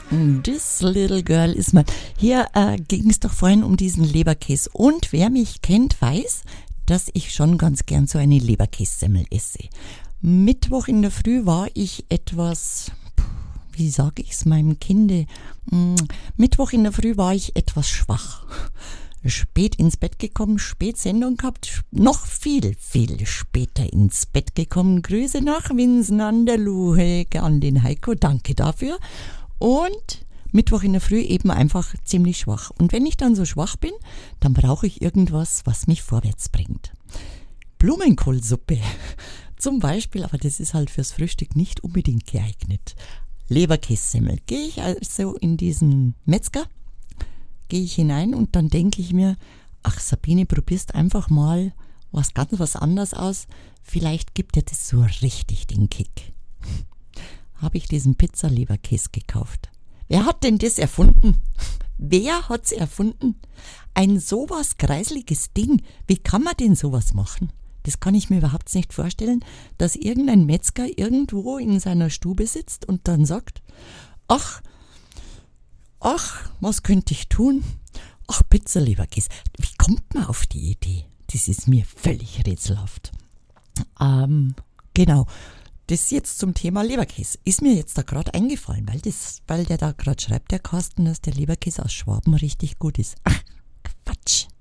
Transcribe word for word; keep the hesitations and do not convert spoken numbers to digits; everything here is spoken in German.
This little girl is mine. Hier äh, ging es doch vorhin um diesen Leberkäse. Und wer mich kennt, weiß, dass ich schon ganz gern so eine Leberkässemmel esse. Mittwoch in der Früh war ich etwas, wie sage ich es meinem Kinde, Mittwoch in der Früh war ich etwas schwach. Spät ins Bett gekommen, spät Sendung gehabt, noch viel, viel später ins Bett gekommen. Grüße nach Winsen an der Luhe, an den Heiko, danke dafür. Und Mittwoch in der Früh eben einfach ziemlich schwach. Und wenn ich dann so schwach bin, dann brauche ich irgendwas, was mich vorwärts bringt. Blumenkohlsuppe zum Beispiel, aber das ist halt fürs Frühstück nicht unbedingt geeignet. Leberkässemmel. Gehe ich also in diesen Metzger, gehe ich hinein und dann denke ich mir, ach Sabine, probierst einfach mal was ganz was anderes aus. Vielleicht gibt dir das so richtig den Kick. Habe ich diesen Pizza-Leberkäse gekauft. Wer hat denn das erfunden? Wer hat's erfunden? Ein sowas kreisliges Ding. Wie kann man denn sowas machen? Das kann ich mir überhaupt nicht vorstellen, dass irgendein Metzger irgendwo in seiner Stube sitzt und dann sagt, ach, ach, was könnte ich tun? Ach, Pizza-Leberkäse. Wie kommt man auf die Idee? Das ist mir völlig rätselhaft. Ähm, genau. Das jetzt zum Thema Leberkäse. Ist mir jetzt da gerade eingefallen, weil das, weil der da gerade schreibt, der Carsten, dass der Leberkäse aus Schwaben richtig gut ist. Ach, Quatsch.